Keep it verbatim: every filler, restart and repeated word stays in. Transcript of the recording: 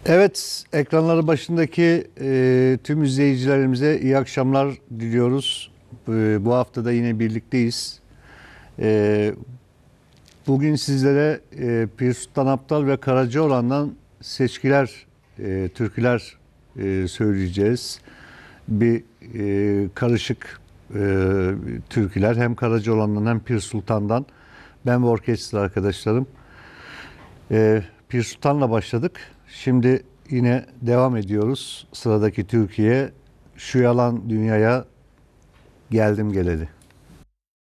Evet, ekranları başındaki e, tüm izleyicilerimize iyi akşamlar diliyoruz. E, bu hafta da yine birlikteyiz. E, bugün sizlere e, Pir Sultan Abdal ve Karacaoğlan'dan seçkiler, e, türküler e, söyleyeceğiz. Bir e, karışık e, türküler, hem Karacaoğlan'dan hem Pir Sultan'dan. Ben ve orkestra arkadaşlarım. E, Pir Sultan'la başladık. Şimdi yine devam ediyoruz. Sıradaki Türkiye, Şu Yalan Dünyaya Geldim Geleli.